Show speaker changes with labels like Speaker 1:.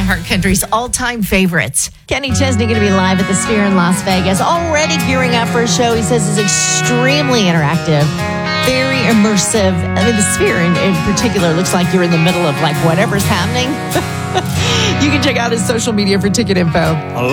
Speaker 1: iHeart Country's all-time favorites. Kenny Chesney going to be live at the Sphere in Las Vegas, already gearing up for a show he says is extremely interactive, very immersive. I mean, the Sphere in particular looks like you're in the middle of like whatever's happening. You can check out his social media for ticket info.